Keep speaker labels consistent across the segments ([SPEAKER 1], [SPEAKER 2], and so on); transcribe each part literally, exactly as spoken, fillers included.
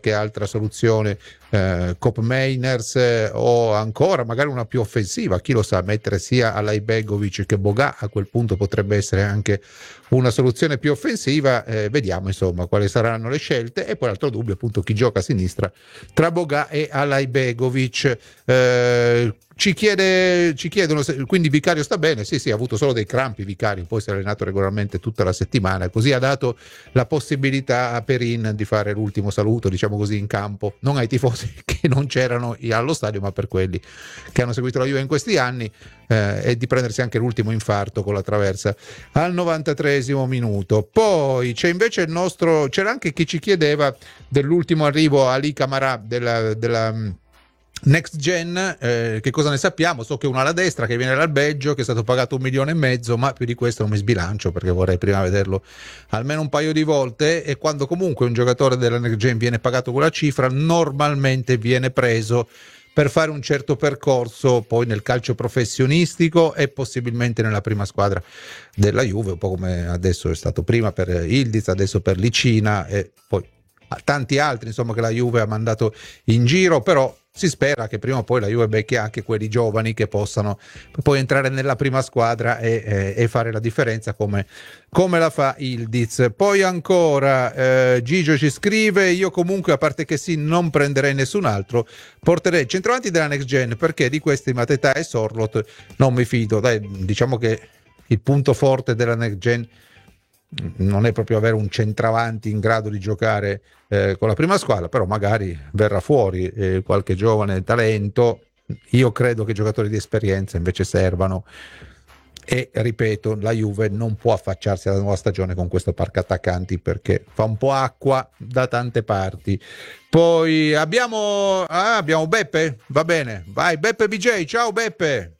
[SPEAKER 1] qualche altra soluzione, eh, Cop Mainers, eh, o ancora magari una più offensiva, chi lo sa, mettere sia Alaibegovic che Boga a quel punto potrebbe essere anche una soluzione più offensiva. Eh, vediamo insomma quali saranno le scelte. E poi l'altro dubbio, appunto, chi gioca a sinistra tra Boga e Alaibegovic. Eh, ci chiede ci chiedono se, quindi Vicario sta bene? Sì, sì, ha avuto solo dei crampi Vicario, poi si è allenato regolarmente tutta la settimana, così ha dato la possibilità a Perin di fare l'ultimo saluto, diciamo così, in campo, non ai tifosi che non c'erano allo stadio, ma per quelli che hanno seguito la Juve in questi anni, eh, e di prendersi anche l'ultimo infarto con la traversa al novantatreesimo minuto. Poi c'è invece il nostro, c'era anche chi ci chiedeva dell'ultimo arrivo Ali Camara della, della Next Gen, eh, che cosa ne sappiamo? So che uno alla destra che viene dal Belgio, che è stato pagato un milione e mezzo, ma più di questo non mi sbilancio perché vorrei prima vederlo almeno un paio di volte. E quando comunque un giocatore della Next Gen viene pagato quella cifra, normalmente viene preso per fare un certo percorso poi nel calcio professionistico e possibilmente nella prima squadra della Juve, un po' come adesso è stato prima per Ildiz, adesso per Licina e poi tanti altri insomma che la Juve ha mandato in giro. Però si spera che prima o poi la Juve becchi anche quelli giovani che possano poi entrare nella prima squadra e, e, e fare la differenza come, come la fa Ildiz. Poi ancora eh, Gigio ci scrive: io comunque, a parte che sì, non prenderei nessun altro, porterei centravanti della Next Gen, perché di questi Mateta e Sorlot non mi fido. Dai, diciamo che il punto forte della Next Gen non è proprio avere un centravanti in grado di giocare eh, con la prima squadra, però magari verrà fuori eh, qualche giovane talento. Io credo che giocatori di esperienza invece servano, e ripeto, la Juve non può affacciarsi alla nuova stagione con questo parco attaccanti perché fa un po' acqua da tante parti. Poi abbiamo ah, abbiamo Beppe, va bene, vai Beppe B J, ciao Beppe.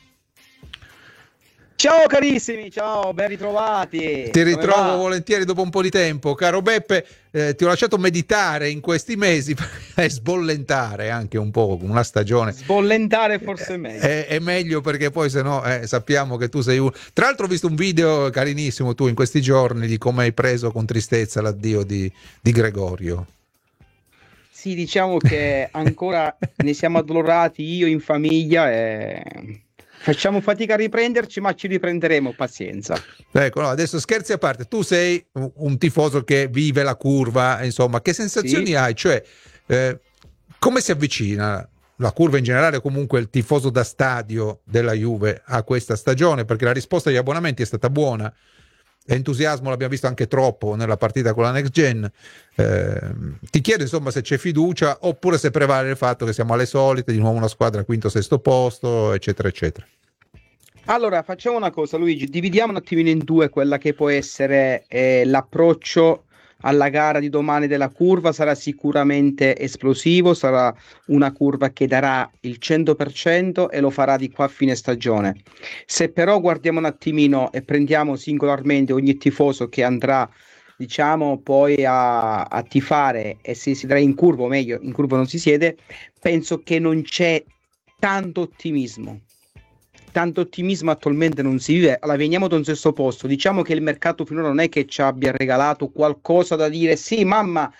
[SPEAKER 2] Ciao carissimi, ciao, ben ritrovati.
[SPEAKER 1] Ti ritrovo volentieri dopo un po' di tempo, caro Beppe. Eh, ti ho lasciato meditare in questi mesi e sbollentare anche un po', una stagione.
[SPEAKER 2] Sbollentare forse è meglio.
[SPEAKER 1] È, è meglio perché poi se no eh, sappiamo che tu sei un... Tra l'altro ho visto un video carinissimo tu in questi giorni di come hai preso con tristezza l'addio di, di Gregorio.
[SPEAKER 2] Sì, diciamo che ancora ne siamo addolorati io in famiglia e... facciamo fatica a riprenderci, ma ci riprenderemo, pazienza.
[SPEAKER 1] Ecco, no, adesso scherzi a parte, tu sei un, un tifoso che vive la curva, insomma, che sensazioni sì. hai? Cioè, eh, come si avvicina la curva in generale, comunque il tifoso da stadio della Juve a questa stagione? Perché la risposta agli abbonamenti è stata buona, entusiasmo l'abbiamo visto anche troppo nella partita con la Next Gen. Eh, ti chiedo insomma se c'è fiducia oppure se prevale il fatto che siamo alle solite, di nuovo una squadra quinto sesto posto, eccetera eccetera.
[SPEAKER 2] Allora facciamo una cosa, Luigi, dividiamo un attimino in due quella che può essere eh, l'approccio alla gara di domani della curva. Sarà sicuramente esplosivo, sarà una curva che darà il cento per cento e lo farà di qua a fine stagione. Se però guardiamo un attimino e prendiamo singolarmente ogni tifoso che andrà, diciamo, poi a, a tifare, e se si darà in curva, o meglio in curva non si siede, penso che non c'è tanto ottimismo. Tanto ottimismo attualmente non si vive. Allora, veniamo da un sesto posto. Diciamo che il mercato finora non è che ci abbia regalato qualcosa da dire sì, mamma,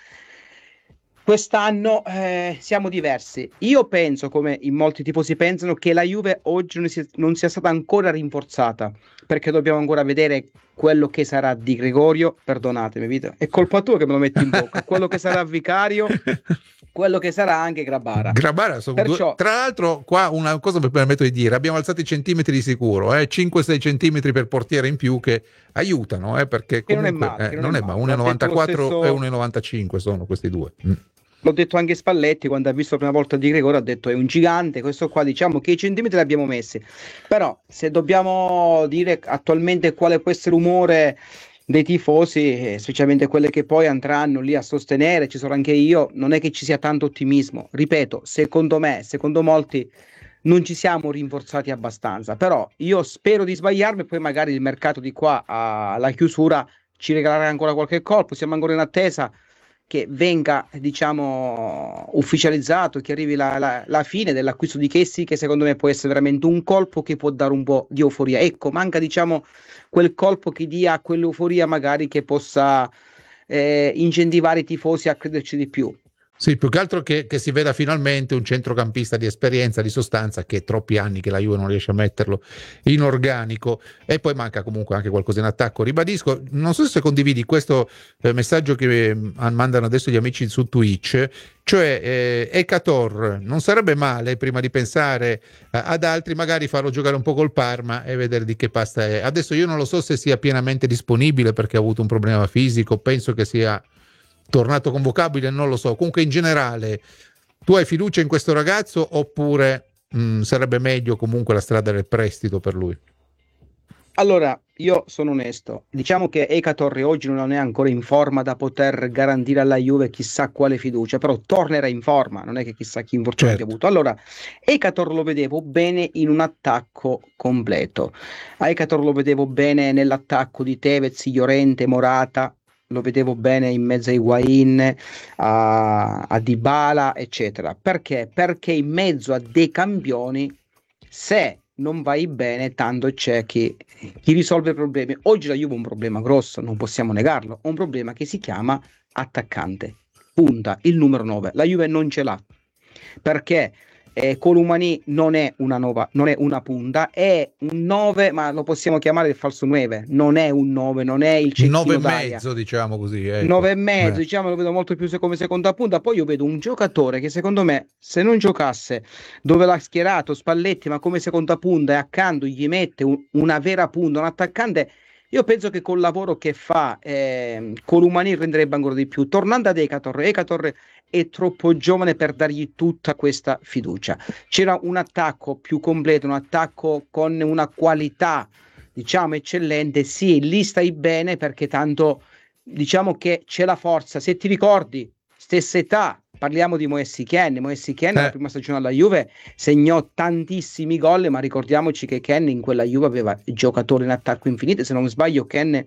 [SPEAKER 2] quest'anno eh, siamo diversi. Io penso, come in molti tifosi pensano, che la Juve oggi non sia, non sia stata ancora rinforzata, perché dobbiamo ancora vedere quello che sarà Di Gregorio. Perdonatemi, Vito, è colpa tua che me lo metti in bocca. Quello che sarà Vicario, quello che sarà anche Grabara.
[SPEAKER 1] Grabara sono Perciò... due... Tra l'altro, qua una cosa mi permetto di dire: abbiamo alzato i centimetri di sicuro, eh? cinque sei centimetri per portiere in più, che aiutano, eh? Perché comunque,
[SPEAKER 2] non è male,
[SPEAKER 1] eh,
[SPEAKER 2] non
[SPEAKER 1] non
[SPEAKER 2] è
[SPEAKER 1] è male.
[SPEAKER 2] male.
[SPEAKER 1] uno virgola novantaquattro
[SPEAKER 2] stesso...
[SPEAKER 1] e uno virgola novantacinque sono questi due. Mm.
[SPEAKER 2] L'ho detto anche Spalletti quando ha visto la prima volta Di Gregorio, ha detto è un gigante. Questo qua, diciamo che i centimetri li abbiamo messi, però se dobbiamo dire attualmente quale può essere l'umore dei tifosi, specialmente quelle che poi andranno lì a sostenere, ci sarò anche io, non è che ci sia tanto ottimismo. Ripeto, secondo me, secondo molti, non ci siamo rinforzati abbastanza, però io spero di sbagliarmi e poi magari il mercato di qua alla chiusura ci regalerà ancora qualche colpo. Siamo ancora in attesa che venga, diciamo, ufficializzato, che arrivi la, la, la fine dell'acquisto di Kessi, che secondo me può essere veramente un colpo che può dare un po' di euforia. Ecco, manca, diciamo, quel colpo che dia quell'euforia magari che possa eh, incentivare i tifosi a crederci di più.
[SPEAKER 1] Sì, più che altro che, che si veda finalmente un centrocampista di esperienza, di sostanza, che è troppi anni che la Juve non riesce a metterlo in organico, e poi manca comunque anche qualcosa in attacco. Ribadisco, non so se condividi questo eh, messaggio che eh, mandano adesso gli amici su Twitch, cioè eh, Ekator non sarebbe male, prima di pensare eh, ad altri, magari farlo giocare un po' col Parma e vedere di che pasta è. Adesso io non lo so se sia pienamente disponibile perché ha avuto un problema fisico, penso che sia tornato convocabile, non lo so. Comunque in generale tu hai fiducia in questo ragazzo oppure mh, sarebbe meglio comunque la strada del prestito per lui?
[SPEAKER 2] Allora, io sono onesto, diciamo che Ekatorre oggi non è ancora in forma da poter garantire alla Juve chissà quale fiducia, però tornerà in forma, non è che chissà chi infortunio abbia
[SPEAKER 1] Certo.
[SPEAKER 2] avuto. Allora, Ekator lo vedevo bene in un attacco completo, a Ekator lo vedevo bene nell'attacco di Tevez, Llorente, Morata, lo vedevo bene in mezzo a Higuain, a, a Dybala, eccetera. Perché? Perché in mezzo a dei campioni, se non vai bene, tanto c'è chi, chi risolve i problemi. Oggi la Juve ha un problema grosso, non possiamo negarlo, un problema che si chiama attaccante, punta, il numero nove. La Juve non ce l'ha, perché eh, Columani non è una nuova, non è una punta, è un nove, ma lo possiamo chiamare il falso nove, non è un nove, non è il
[SPEAKER 1] Nove
[SPEAKER 2] cecchino
[SPEAKER 1] e
[SPEAKER 2] d'aria.
[SPEAKER 1] mezzo, diciamo così, ecco.
[SPEAKER 2] nove e mezzo,
[SPEAKER 1] Eh.
[SPEAKER 2] diciamo, lo vedo molto più se- come seconda punta. Poi io vedo un giocatore che secondo me, se non giocasse dove l'ha schierato Spalletti, ma come seconda punta e accanto gli mette un- una vera punta, un attaccante, io penso che col lavoro che fa eh, Columani renderebbe ancora di più. Tornando ad Ekator, Ekator è troppo giovane per dargli tutta questa fiducia. C'era un attacco più completo, un attacco con una qualità, diciamo, eccellente. Sì, lì stai bene perché tanto diciamo che c'è la forza. Se ti ricordi, stessa età, parliamo di Moessi Ken. Moessi Ken, la
[SPEAKER 1] Eh,
[SPEAKER 2] prima stagione alla Juve, segnò tantissimi gol, ma ricordiamoci che Ken in quella Juve aveva giocatori in attacco infinito. Se non sbaglio, Ken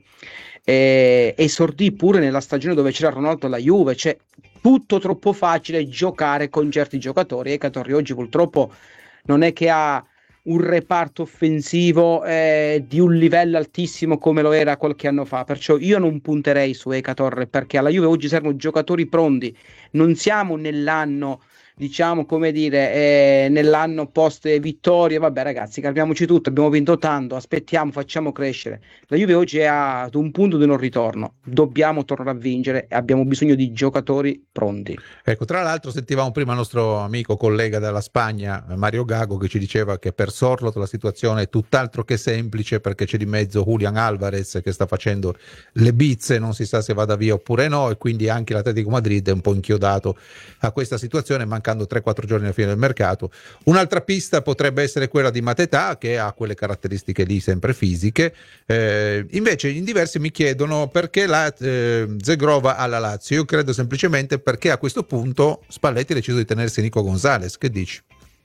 [SPEAKER 2] eh, esordì pure nella stagione dove c'era Ronaldo alla Juve. Cioè, tutto troppo facile giocare con certi giocatori. E Catorri oggi purtroppo non è che ha un reparto offensivo eh, di un livello altissimo come lo era qualche anno fa, perciò io non punterei su Ekator perché alla Juve oggi servono giocatori pronti, non siamo nell'anno, diciamo, come dire, eh, nell'anno post vittoria. Vabbè ragazzi, calmiamoci tutto, abbiamo vinto tanto, aspettiamo, facciamo crescere. La Juve oggi è ad un punto di non ritorno, dobbiamo tornare a vincere e abbiamo bisogno di giocatori pronti.
[SPEAKER 1] ecco, tra l'altro sentivamo prima il nostro amico collega dalla Spagna, Mario Gago, che ci diceva che per Sorloth la situazione è tutt'altro che semplice perché c'è di mezzo Julian Alvarez che sta facendo le bizze, non si sa se vada via oppure no, e quindi anche l'Atletico Madrid è un po' inchiodato a questa situazione, mancando tre quattro giorni alla fine del mercato. Un'altra pista potrebbe essere quella di Matetà, che ha quelle caratteristiche lì sempre fisiche. Eh, invece in diversi mi chiedono perché la eh, Zegrova alla Lazio. Io credo semplicemente perché a questo punto Spalletti ha deciso di tenersi Nico Gonzalez. Che dici?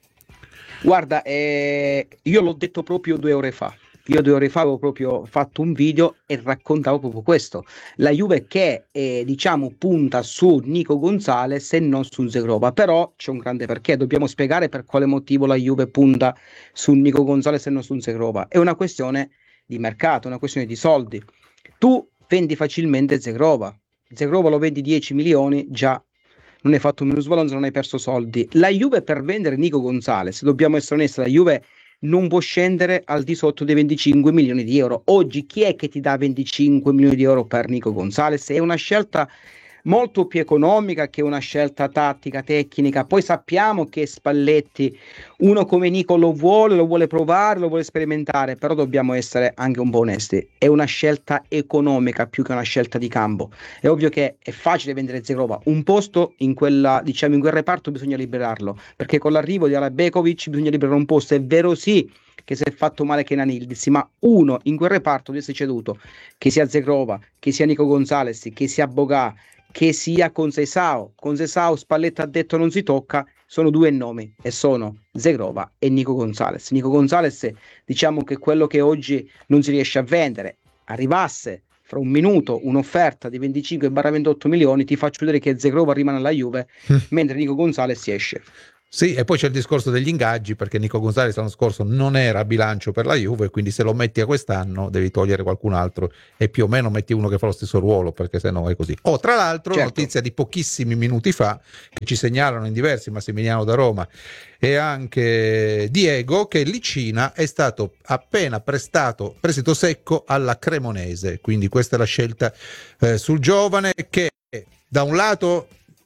[SPEAKER 2] Guarda, eh, io l'ho detto proprio due ore fa. Io due ore fa avevo proprio fatto un video e raccontavo proprio questo. La Juve che eh, diciamo punta su Nico Gonzalez e non su Zegrova, però c'è un grande perché, dobbiamo spiegare per quale motivo la Juve punta su Nico Gonzalez e non su Zegrova. È una questione di mercato, una questione di soldi. Tu vendi facilmente Zegrova, Zegrova lo vendi dieci milioni, già non hai fatto un minusvalore, non hai perso soldi. La Juve per vendere Nico Gonzalez, dobbiamo essere onesti, la Juve non può scendere al di sotto dei venticinque milioni di euro. Oggi chi è che ti dà venticinque milioni di euro per Nico Gonzalez? È una scelta molto più economica che una scelta tattica, tecnica. Poi sappiamo che Spalletti, uno come Nico lo vuole, lo vuole provare, lo vuole sperimentare, però dobbiamo essere anche un po' onesti. È una scelta economica più che una scelta di campo. È ovvio che è facile vendere Zegrova, un posto in quella, diciamo, in quel reparto bisogna liberarlo, perché con l'arrivo di Arabekovic bisogna liberare un posto. È vero sì che si è fatto male Kenan Yildiz, ma uno in quel reparto deve essere ceduto, che sia Zegrova, che sia Nico Gonzalez, che sia Bogà, che sia Conceição. Conceição Spalletti ha detto non si tocca, sono due nomi e sono Zegrova e Nico Gonzalez. Nico Gonzalez, diciamo che quello che oggi non si riesce a vendere, arrivasse fra un minuto un'offerta di venticinque ventotto milioni, ti faccio vedere che Zegrova rimane alla Juve mentre Nico Gonzalez si esce.
[SPEAKER 1] Sì, e poi c'è il discorso degli ingaggi, perché Nico Gonzalez l'anno scorso non era a bilancio per la Juve, quindi se lo metti a quest'anno devi togliere qualcun altro e più o meno metti uno che fa lo stesso ruolo, perché se no è così. Oh, tra l'altro,
[SPEAKER 2] Certo.
[SPEAKER 1] notizia di pochissimi minuti fa, che ci segnalano in diversi, Massimiliano da Roma e anche Diego, che Licina è stato appena prestato, prestito secco alla Cremonese, quindi questa è la scelta eh, sul giovane che da un lato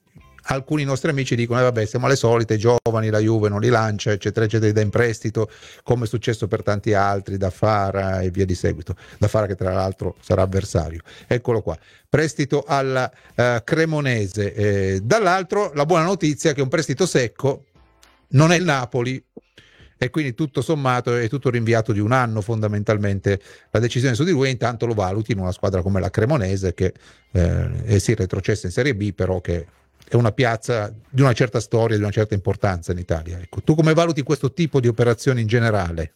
[SPEAKER 1] alcuni nostri amici dicono eh vabbè, siamo alle solite, giovani, la Juve non li lancia, eccetera eccetera, da in prestito, come è successo per tanti altri, da Fara e via di seguito, da Fara che tra l'altro sarà avversario. Eccolo qua, prestito alla uh, Cremonese. Eh, dall'altro la buona notizia è che un prestito secco non è il Napoli, e quindi tutto sommato è tutto rinviato di un anno fondamentalmente la decisione su di lui, intanto lo valuti in una squadra come la Cremonese che eh, è sì retrocessa in Serie B, però che è una piazza di una certa storia, di una certa importanza in Italia. Ecco, tu come valuti questo tipo di operazioni in generale?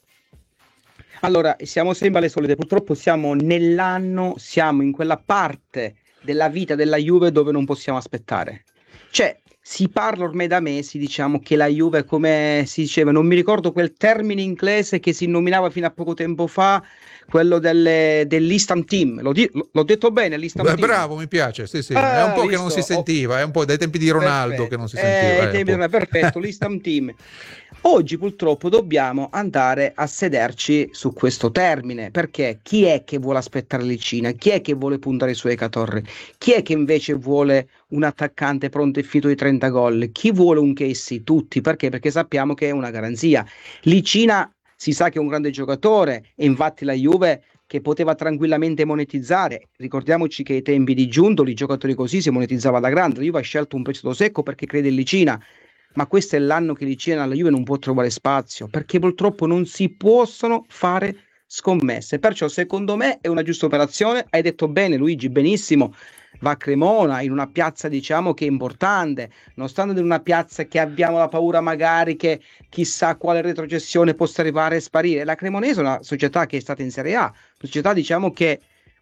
[SPEAKER 2] Allora, siamo sempre alle solite, purtroppo siamo nell'anno, siamo in quella parte della vita della Juve dove non possiamo aspettare. Cioè, si parla ormai da mesi, diciamo, che la Juve, come si diceva, non mi ricordo quel termine inglese che si nominava fino a poco tempo fa, quello delle, dell'Eastham Team. L'ho, di- l'ho detto bene, l'Eastham
[SPEAKER 1] Beh,
[SPEAKER 2] Team?
[SPEAKER 1] bravo, mi piace, sì, sì.
[SPEAKER 2] Ah,
[SPEAKER 1] È un po'
[SPEAKER 2] visto?
[SPEAKER 1] che non si
[SPEAKER 2] Oh,
[SPEAKER 1] sentiva, è un po' dai tempi di Ronaldo
[SPEAKER 2] perfetto.
[SPEAKER 1] che non si
[SPEAKER 2] Eh,
[SPEAKER 1] sentiva.
[SPEAKER 2] ai tempi-
[SPEAKER 1] Eh,
[SPEAKER 2] perfetto, l'Eastham Team. Oggi purtroppo dobbiamo andare a sederci su questo termine, perché chi è che vuole aspettare Licina? Chi è che vuole puntare su Ecatorre? Chi è che invece vuole un attaccante pronto e finito di trenta gol? Chi vuole un Casey? Tutti, perché? Perché sappiamo che è una garanzia. Licina si sa che è un grande giocatore e infatti la Juve che poteva tranquillamente monetizzare. Ricordiamoci che ai tempi di Giuntoli, giocatori così si monetizzava da grande. La Juve ha scelto un prestito secco perché crede in Licina, ma questo è l'anno che Licina alla Juve non può trovare spazio, perché purtroppo non si possono fare scommesse. Perciò secondo me è una giusta operazione. Hai detto bene Luigi, benissimo, va a Cremona, in una piazza diciamo che è importante, non stando in una piazza che abbiamo la paura magari che chissà quale retrocessione possa arrivare e sparire. La Cremonese è una società che è stata in Serie A, una società diciamo che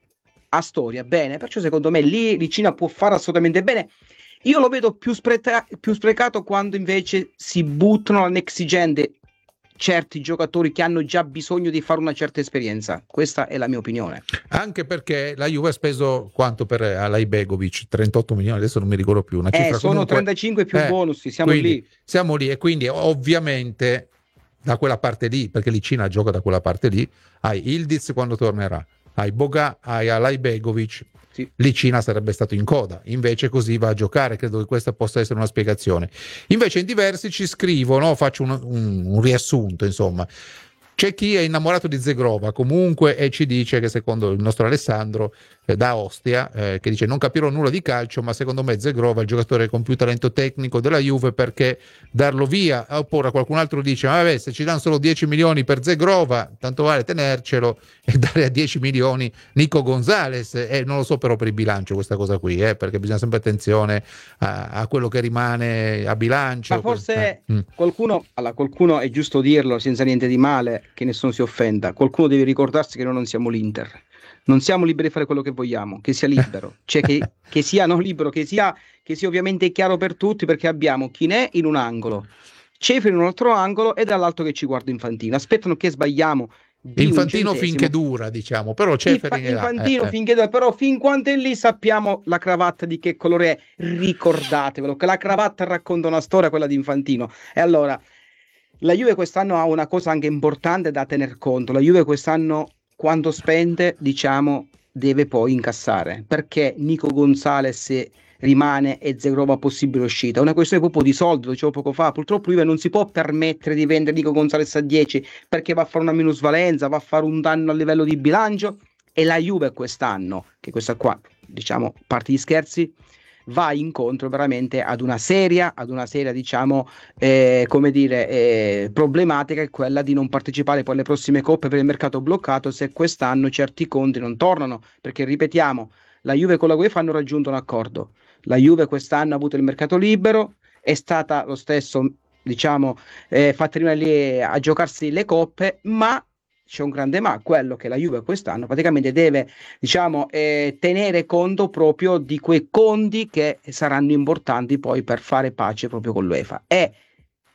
[SPEAKER 2] ha storia, bene, perciò secondo me lì Licina può fare assolutamente bene. Io lo vedo più, spreta- più sprecato quando invece si buttano all'exigente certi giocatori che hanno già bisogno di fare una certa esperienza. Questa è la mia opinione.
[SPEAKER 1] Anche perché la Juve ha speso quanto per Alaibegovic? trentotto milioni, adesso non mi ricordo più, una cifra
[SPEAKER 2] Eh, sono
[SPEAKER 1] comunque,
[SPEAKER 2] trentacinque più
[SPEAKER 1] eh,
[SPEAKER 2] bonus, siamo
[SPEAKER 1] quindi,
[SPEAKER 2] lì.
[SPEAKER 1] Siamo lì e quindi ovviamente da quella parte lì, perché Licina gioca da quella parte lì, hai Ildiz quando tornerà, hai Boga, hai Alaibegovic,
[SPEAKER 2] Sì.
[SPEAKER 1] Licina sarebbe stato in coda, invece così va a giocare, credo che questa possa essere una spiegazione. Invece in diversi ci scrivono, faccio un, un, un riassunto insomma, c'è chi è innamorato di Zegrova comunque e ci dice che secondo il nostro Alessandro eh, da Ostia, eh, che dice non capirò nulla di calcio, ma secondo me Zegrova è il giocatore con più talento tecnico della Juve, perché darlo via, oppure qualcun altro dice ma vabbè, se ci danno solo dieci milioni per Zegrova tanto vale tenercelo e dare a dieci milioni Nico Gonzalez, e eh, non lo so però per il bilancio questa cosa qui, eh, perché bisogna sempre attenzione a, a quello che rimane a bilancio.
[SPEAKER 2] Ma forse
[SPEAKER 1] eh, mm.
[SPEAKER 2] qualcuno, allora, qualcuno è giusto dirlo senza niente di male, che nessuno si offenda, qualcuno deve ricordarsi che noi non siamo l'Inter, non siamo liberi di fare quello che vogliamo, che sia libero, cioè che, che sia non libero, che sia, che sia ovviamente chiaro per tutti, perché abbiamo Chinè in un angolo, Cefri in un altro angolo e dall'altro che ci guarda Infantino, aspettano che sbagliamo di
[SPEAKER 1] Infantino
[SPEAKER 2] un
[SPEAKER 1] finché dura, diciamo, però Ceferi
[SPEAKER 2] Infa-
[SPEAKER 1] è là,
[SPEAKER 2] Infantino
[SPEAKER 1] eh, eh.
[SPEAKER 2] finché da- però fin quando è lì sappiamo la cravatta di che colore è, ricordatevelo che la cravatta racconta una storia, quella di Infantino. E allora la Juve quest'anno ha una cosa anche importante da tener conto, la Juve quest'anno quando spende diciamo deve poi incassare, perché Nico Gonzalez rimane e Zegrova possibile uscita, è una questione proprio di soldi, lo dicevo poco fa, purtroppo Juve non si può permettere di vendere Nico Gonzalez a dieci perché va a fare una minusvalenza, va a fare un danno a livello di bilancio, e la Juve quest'anno, che questa qua diciamo parte di scherzi, va incontro veramente ad una seria, ad una seria diciamo eh, come dire eh, problematica, è quella di non partecipare poi alle prossime coppe per il mercato bloccato se quest'anno certi conti non tornano, perché ripetiamo la Juve con la UEFA hanno raggiunto un accordo, la Juve quest'anno ha avuto il mercato libero, è stata lo stesso diciamo eh, fatta lì a giocarsi le coppe, ma c'è un grande ma, quello che la Juve quest'anno praticamente deve diciamo eh, tenere conto proprio di quei conti che saranno importanti poi per fare pace proprio con l'UEFA, e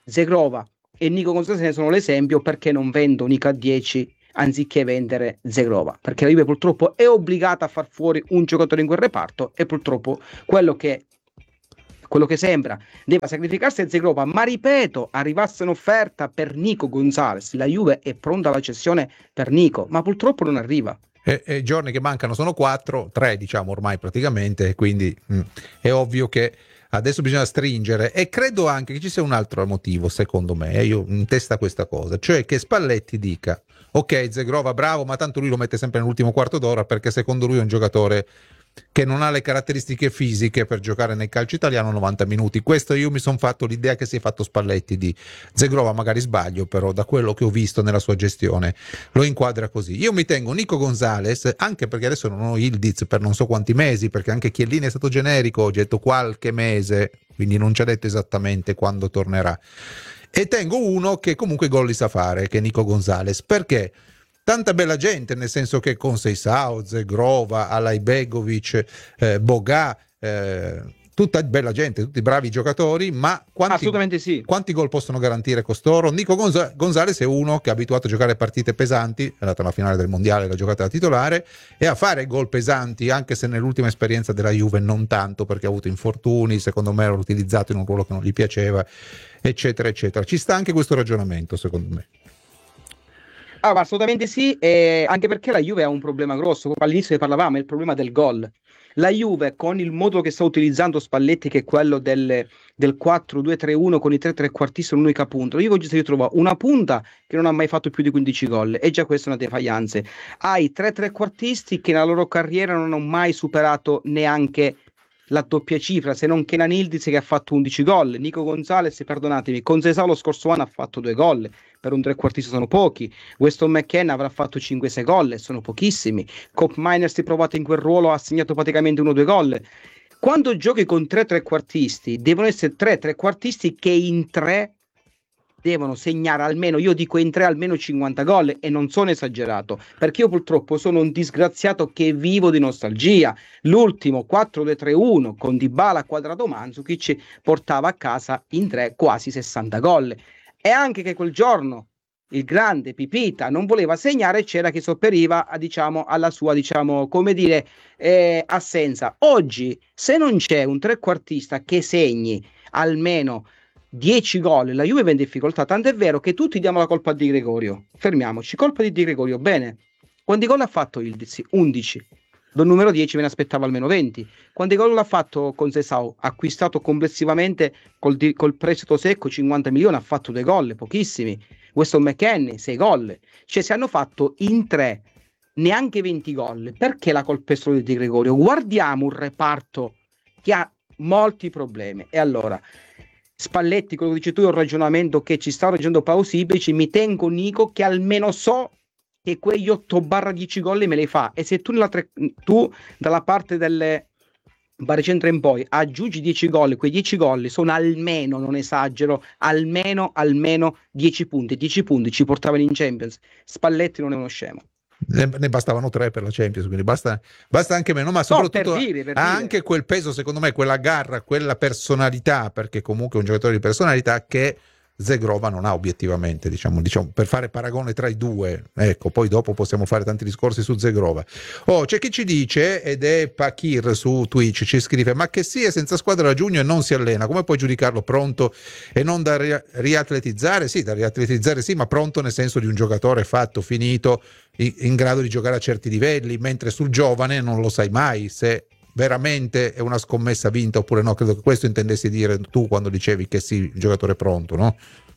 [SPEAKER 2] Zegrova e Nico Gonzalez ne sono l'esempio. Perché non vendo Nico a dieci anziché vendere Zegrova? Perché la Juve purtroppo è obbligata a far fuori un giocatore in quel reparto, e purtroppo quello che quello che sembra deve sacrificarsi è Zegrova. Ma ripeto, arrivasse un'offerta per Nico Gonzalez, la Juve è pronta alla cessione per Nico, ma purtroppo non arriva.
[SPEAKER 1] E, e i giorni che mancano sono quattro, tre diciamo ormai praticamente, quindi mh, è ovvio che adesso bisogna stringere, e credo anche che ci sia un altro motivo, secondo me, eh, io in testa questa cosa, cioè che Spalletti dica: ok, Zegrova bravo, ma tanto lui lo mette sempre nell'ultimo quarto d'ora, perché secondo lui è un giocatore che non ha le caratteristiche fisiche per giocare nel calcio italiano novanta minuti. Questo io mi sono fatto l'idea che si è fatto Spalletti di Zegrova, magari sbaglio, però da quello che ho visto nella sua gestione lo inquadra così. Io mi tengo Nico Gonzalez, anche perché adesso non ho Ildiz per non so quanti mesi, perché anche Chiellini è stato generico, ho detto qualche mese, quindi non ci ha detto esattamente quando tornerà, e tengo uno che comunque gol li sa fare, che è Nico Gonzalez. Perché? Tanta bella gente, nel senso che con Seisao, Zegrova, Alajbegovic, eh, Boga, eh, tutta bella gente, tutti bravi giocatori, ma quanti,
[SPEAKER 2] assolutamente sì.
[SPEAKER 1] Quanti gol possono garantire costoro? Nico Gonza- Gonzalez è uno che è abituato a giocare partite pesanti, è andato alla finale del mondiale, l'ha giocata da titolare, e a fare gol pesanti, anche se nell'ultima esperienza della Juve non tanto, perché ha avuto infortuni, secondo me l'ha utilizzato in un ruolo che non gli piaceva, eccetera eccetera. Ci sta anche questo ragionamento, secondo me.
[SPEAKER 2] Ah, ma assolutamente sì, e anche perché la Juve ha un problema grosso. All'inizio ne parlavamo, è il problema del gol. La Juve, con il modo che sta utilizzando Spalletti, che è quello del, del quattro due tre uno con i tre trequartisti un'unica punta, la Juve oggi si ritrova una punta che non ha mai fatto più di quindici gol, e già questa è una defaglianza. Hai tre trequartisti che nella loro carriera non hanno mai superato neanche la doppia cifra, se non Kenan Yildiz, che ha fatto undici gol. Nico Gonzalez, perdonatemi, con Seisao lo scorso anno ha fatto due gol, per un trequartista sono pochi. Weston McKenna avrà fatto cinque sei gol, sono pochissimi. Cop Miners, si è provato in quel ruolo, ha segnato praticamente uno due gol. Quando giochi con tre trequartisti, devono essere tre trequartisti che in tre devono segnare almeno, io dico in tre almeno cinquanta gol, e non sono esagerato, perché io purtroppo sono un disgraziato che vivo di nostalgia. L'ultimo quattro due tre uno con Dybala, Quadrato, Mandzukic portava a casa in tre quasi sessanta gol. E anche che quel giorno il grande Pipita non voleva segnare, c'era chi sopperiva a, diciamo, alla sua, diciamo, come dire, eh, assenza. Oggi, se non c'è un trequartista che segni almeno dieci gol, la Juve va in difficoltà. Tanto è vero che tutti diamo la colpa a Di Gregorio. Fermiamoci, colpa di Di Gregorio. Bene, quanti gol ha fatto Ildiz? undici. Dal numero dieci me ne aspettavo almeno venti. Quanti gol l'ha fatto con Seisao? Acquistato complessivamente col, di, col prestito secco cinquanta milioni, ha fatto due gol, pochissimi. Weston McKennie sei gol. Cioè, se hanno fatto in tre neanche venti gol, perché la colpa è solo di Di Gregorio? Guardiamo un reparto che ha molti problemi. E allora, Spalletti, quello che dici tu è un ragionamento che ci sta ragionando plausibile. Mi tengo Nico, che almeno so che quegli otto dieci gol me li fa, e se tu, nella tre, tu dalla parte delle baricentro in poi aggiungi dieci gol, quei dieci gol sono almeno, non esagero, almeno almeno dieci punti. dieci punti ci portavano in Champions. Spalletti non è uno scemo.
[SPEAKER 1] Ne, ne bastavano tre per la Champions, quindi basta, basta anche meno, ma soprattutto
[SPEAKER 2] no, per dire, per
[SPEAKER 1] ha
[SPEAKER 2] dire.
[SPEAKER 1] anche quel peso, secondo me, quella garra, quella personalità, perché comunque è un giocatore di personalità che Zegrova non ha obiettivamente, diciamo, diciamo, per fare paragone tra i due. Ecco, poi dopo possiamo fare tanti discorsi su Zegrova. Oh, c'è chi ci dice, ed è Pakir su Twitch, ci scrive: ma che sia senza squadra da giugno e non si allena, come puoi giudicarlo pronto e non da ri- riatletizzare? Sì, da riatletizzare sì, ma pronto nel senso di un giocatore fatto, finito, in, in grado di giocare a certi livelli, mentre sul giovane non lo sai mai se veramente è una scommessa vinta oppure no. Credo che questo intendessi dire tu quando dicevi che sì, il giocatore è pronto, no?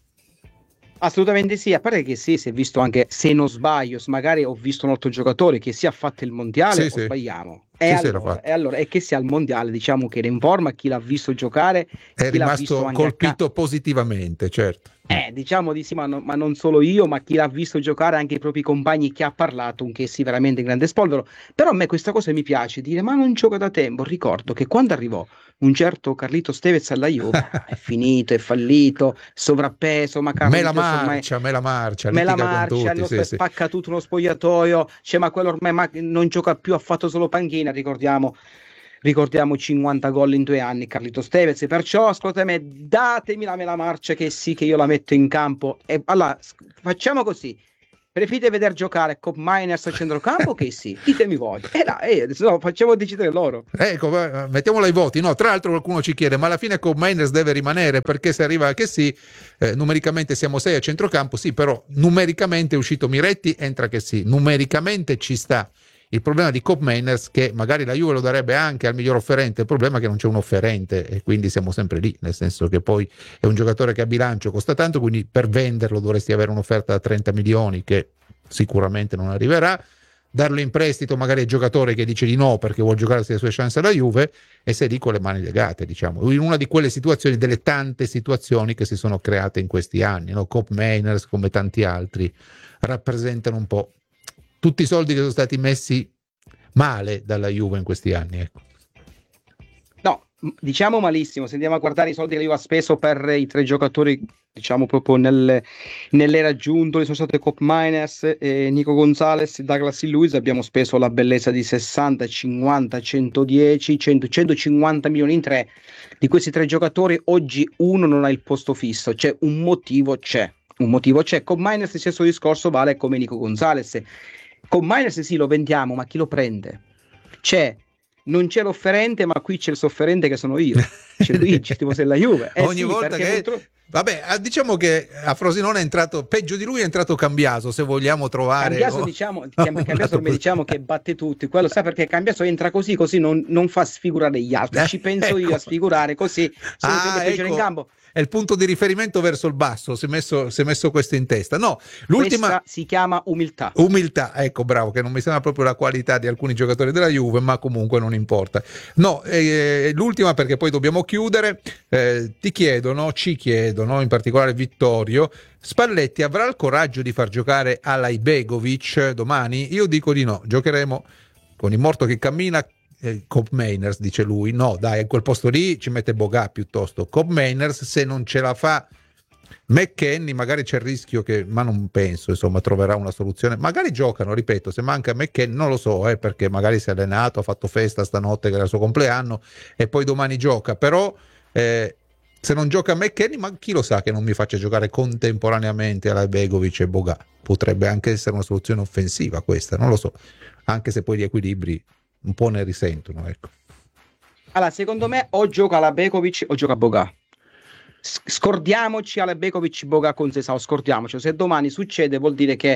[SPEAKER 2] Assolutamente sì, a parte che sì, si è visto anche, se non sbaglio, magari ho visto un altro giocatore che si è fatto il mondiale,
[SPEAKER 1] sì,
[SPEAKER 2] o
[SPEAKER 1] sì.
[SPEAKER 2] sbagliamo? E,
[SPEAKER 1] sì,
[SPEAKER 2] allora,
[SPEAKER 1] sì,
[SPEAKER 2] e allora, e che sia al mondiale, diciamo che era in forma, chi l'ha visto giocare,
[SPEAKER 1] è
[SPEAKER 2] chi l'ha visto
[SPEAKER 1] rimasto
[SPEAKER 2] anche
[SPEAKER 1] colpito
[SPEAKER 2] a ca-
[SPEAKER 1] positivamente, certo.
[SPEAKER 2] Eh, diciamo di sì, ma, no, ma non solo io, ma chi l'ha visto giocare, anche i propri compagni, che ha parlato, che sì, veramente grande spolvero. Però a me questa cosa mi piace, dire, ma non gioca da tempo. Ricordo che quando arrivò un certo Carlito Tevez alla Juve, è finito, è fallito, sovrappeso, ma
[SPEAKER 1] me la
[SPEAKER 2] Carlitos ormai...
[SPEAKER 1] marcia, me la marcia,
[SPEAKER 2] Me la
[SPEAKER 1] litiga con
[SPEAKER 2] marcia,
[SPEAKER 1] tutti,
[SPEAKER 2] hanno
[SPEAKER 1] sì, sì.
[SPEAKER 2] spacca tutto uno spogliatoio, cioè, ma quello ormai ma non gioca più, ha fatto solo panchina, ricordiamo ricordiamo cinquanta gol in due anni Carlitos Tevez, perciò ascoltate me, datemi la mela marcia che sì, che io la metto in campo. E allora facciamo così: preferite vedere giocare Cop Miners a centrocampo che sì? Ditemi voi. E dai, eh, no, facciamo decidere loro.
[SPEAKER 1] Ecco, mettiamola ai voti. No, tra l'altro qualcuno ci chiede, ma alla fine Cop Miners deve rimanere, perché se arriva che sì, eh, numericamente siamo sei a centrocampo, sì, però numericamente è uscito Miretti, entra che sì, numericamente ci sta. Il problema di Cop Miners, che magari la Juve lo darebbe anche al miglior offerente, il problema è che non c'è un offerente e quindi siamo sempre lì, nel senso che poi è un giocatore che a bilancio costa tanto, quindi per venderlo dovresti avere un'offerta da trenta milioni che sicuramente non arriverà, darlo in prestito magari al giocatore che dice di no perché vuole giocarsi le sue chance alla Juve, e sei lì con le mani legate, diciamo, in una di quelle situazioni, delle tante situazioni che si sono create in questi anni, no? Cop Miners, come tanti altri, rappresentano un po' tutti i soldi che sono stati messi male dalla Juve in questi anni, ecco.
[SPEAKER 2] No, diciamo malissimo. Se andiamo a guardare i soldi che la Juve ha speso per i tre giocatori, diciamo proprio nel, nell'era giunto, sono state Cop Miners, eh, Nico Gonzalez, Douglas Luiz, abbiamo speso la bellezza di sessanta, cinquanta, centodieci, cento, centocinquanta milioni in tre. Di questi tre giocatori oggi uno non ha il posto fisso, c'è un motivo, c'è un motivo c'è. Cop Miners, stesso discorso vale come Nico Gonzalez. Con Miners sì, lo vendiamo, ma chi lo prende? C'è, non c'è l'offerente, ma qui c'è il sofferente che sono io. C'è Luigi, tipo se la Juve. Eh
[SPEAKER 1] Ogni
[SPEAKER 2] sì,
[SPEAKER 1] volta che...
[SPEAKER 2] dentro...
[SPEAKER 1] Vabbè, diciamo che a Frosinone è entrato, peggio di lui è entrato Cambiaso, se vogliamo trovare...
[SPEAKER 2] Cambiaso,
[SPEAKER 1] oh.
[SPEAKER 2] diciamo, Cambiaso ormai diciamo che batte tutti, quello sa perché Cambiaso entra così, così non, non fa sfigurare gli altri,
[SPEAKER 1] eh,
[SPEAKER 2] ci penso
[SPEAKER 1] ecco.
[SPEAKER 2] io a sfigurare, così sono
[SPEAKER 1] ah,
[SPEAKER 2] sempre ecco. in campo.
[SPEAKER 1] È il punto di riferimento verso il basso, si è messo, si è messo questo in testa. No, l'ultima
[SPEAKER 2] Questa si chiama umiltà.
[SPEAKER 1] Umiltà, ecco, bravo, che non mi sembra proprio la qualità di alcuni giocatori della Juve, ma comunque non importa. No, eh, l'ultima, perché poi dobbiamo chiudere, eh, ti chiedono, ci chiedono, in particolare Vittorio, Spalletti avrà il coraggio di far giocare Alajbegovic domani? Io dico di no, giocheremo con il morto che cammina. Cop Miners, dice lui, no dai, a quel posto lì ci mette Boga piuttosto. Cop Miners, se non ce la fa McKennie, magari c'è il rischio che, ma non penso, insomma, troverà una soluzione, magari giocano, ripeto, se manca McKennie non lo so, eh, perché magari si è allenato, ha fatto festa stanotte che era il suo compleanno e poi domani gioca, però eh, se non gioca McKennie, ma chi lo sa che non mi faccia giocare contemporaneamente Alajbegovic e Boga, potrebbe anche essere una soluzione offensiva questa, non lo so, anche se poi gli equilibri un po' ne risentono, ecco.
[SPEAKER 2] Allora, secondo me o gioca Alajbegovic o gioca Boga. Scordiamoci Alajbegovic, Boga con Sesao, scordiamoci. Se domani succede vuol dire che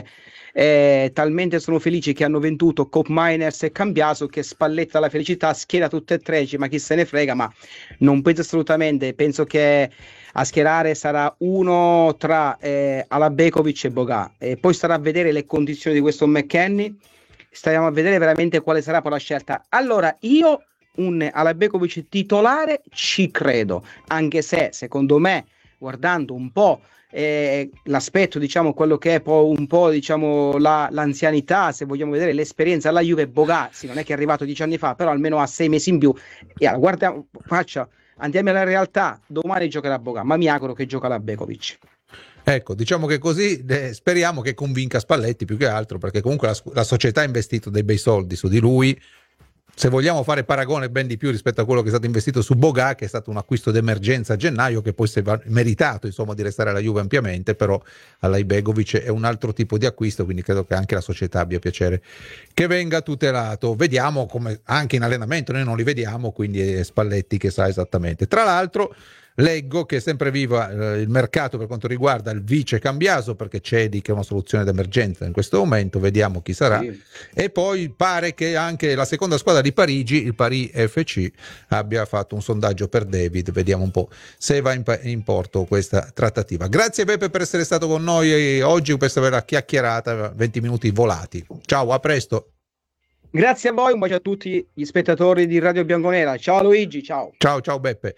[SPEAKER 2] eh, talmente sono felici che hanno venduto Cop Miners e Cambiaso che Spalletta la felicità, schiera tutte e tre, ma chi se ne frega, ma non penso assolutamente, penso che a schierare sarà uno tra eh, Alajbegovic e Boga, e poi starà a vedere le condizioni di questo McKennie. Stiamo a vedere veramente quale sarà poi la scelta. Allora, io un Alajbegovic titolare ci credo, anche se secondo me, guardando un po' eh, l'aspetto, diciamo, quello che è poi un po', diciamo, la, l'anzianità, se vogliamo vedere l'esperienza alla Juve, Boga, sì, non è che è arrivato dieci anni fa, però almeno ha sei mesi in più. E allora, guardiamo, faccia, andiamo alla realtà, domani giocherà Boga, ma mi auguro che gioca Alajbegovic.
[SPEAKER 1] Ecco, diciamo che così eh, speriamo che convinca Spalletti più che altro, perché comunque la, la società ha investito dei bei soldi su di lui. Se vogliamo fare paragone ben di più rispetto a quello che è stato investito su Boga, che è stato un acquisto d'emergenza a gennaio, che poi si è meritato, insomma, di restare alla Juve ampiamente, però Alajbegovic è un altro tipo di acquisto, quindi credo che anche la società abbia piacere che venga tutelato. Vediamo come anche in allenamento, noi non li vediamo, quindi è Spalletti che sa esattamente. Tra l'altro leggo che è sempre viva eh, il mercato per quanto riguarda il vice Cambiaso, perché Cedi che è una soluzione d'emergenza in questo momento, vediamo chi sarà. Sì. E poi pare che anche la seconda squadra di Parigi, il Paris F C, abbia fatto un sondaggio per David, vediamo un po' se va in, in porto questa trattativa. Grazie Beppe per essere stato con noi oggi, per questa bella chiacchierata, venti minuti volati. Ciao, a presto.
[SPEAKER 2] Grazie a voi, un bacio a tutti gli spettatori di Radio Bianconera. Ciao Luigi, ciao.
[SPEAKER 1] Ciao, ciao Beppe.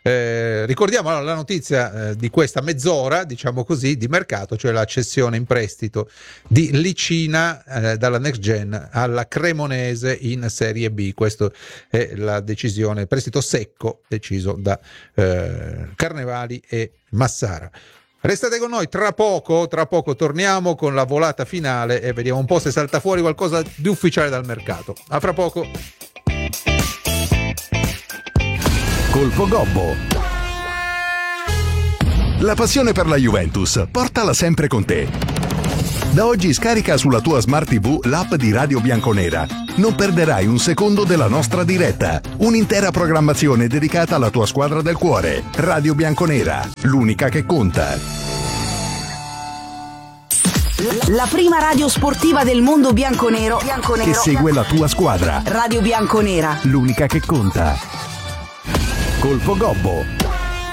[SPEAKER 1] Eh, ricordiamo allora, la notizia eh, di questa mezz'ora, diciamo così, di mercato, cioè la cessione in prestito di Licina eh, dalla Next Gen alla Cremonese in Serie B. Questa è la decisione, prestito secco deciso da eh, Carnevali e Massara. Restate con noi, tra poco, tra poco torniamo con la volata finale e vediamo un po' se salta fuori qualcosa di ufficiale dal mercato. A fra poco.
[SPEAKER 3] Colpo Gobbo. La passione per la Juventus, portala sempre con te. Da oggi scarica sulla tua Smart tivù l'app di Radio Bianconera. Non perderai un secondo della nostra diretta. Un'intera programmazione dedicata alla tua squadra del cuore. Radio Bianconera, l'unica che conta.
[SPEAKER 4] La prima radio sportiva del mondo bianconero, bianconero
[SPEAKER 3] che segue la tua squadra.
[SPEAKER 4] Radio Bianconera,
[SPEAKER 3] l'unica che conta. Colpo Gobbo.